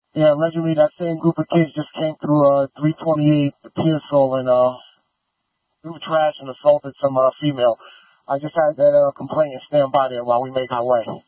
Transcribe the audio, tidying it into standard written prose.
Yeah, allegedly that same group of kids just came through 328 Pearsall and threw trash and assaulted some female. I just had that complaint and stand by there while we make our way.